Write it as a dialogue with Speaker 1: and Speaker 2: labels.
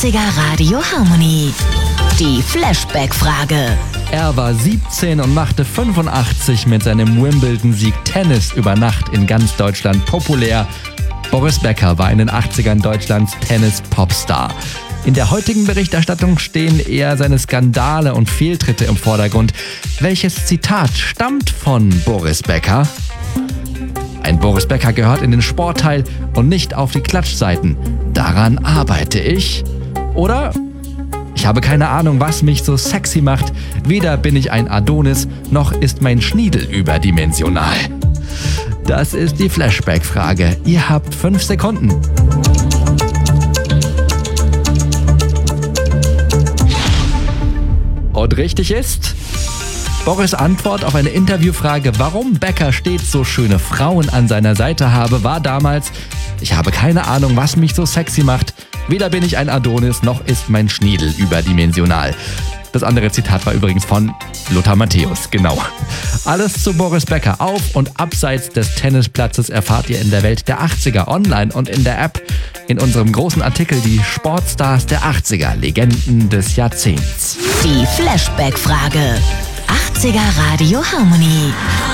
Speaker 1: 80er Radio Harmony. Die Flashback-Frage.
Speaker 2: Er war 17 und machte 85 mit seinem Wimbledon-Sieg Tennis über Nacht in ganz Deutschland populär. Boris Becker war in den 80ern Deutschlands Tennis-Popstar. In der heutigen Berichterstattung stehen eher seine Skandale und Fehltritte im Vordergrund. Welches Zitat stammt von Boris Becker? Ein Boris Becker gehört in den Sportteil und nicht auf die Klatschseiten. Daran arbeite ich. Oder: Ich habe keine Ahnung, was mich so sexy macht. Weder bin ich ein Adonis, noch ist mein Schniedel überdimensional. Das ist die Flashback-Frage. Ihr habt 5 Sekunden. Und richtig ist: Boris' Antwort auf eine Interviewfrage, warum Becker stets so schöne Frauen an seiner Seite habe, war damals: Ich habe keine Ahnung, was mich so sexy macht. Weder bin ich ein Adonis, noch ist mein Schniedel überdimensional. Das andere Zitat war übrigens von Lothar Matthäus, genau. Alles zu Boris Becker auf und abseits des Tennisplatzes erfahrt ihr in der Welt der 80er online und in der App. In unserem großen Artikel die Sportstars der 80er, Legenden des Jahrzehnts.
Speaker 1: Die Flashback-Frage. 80er Radio Harmony.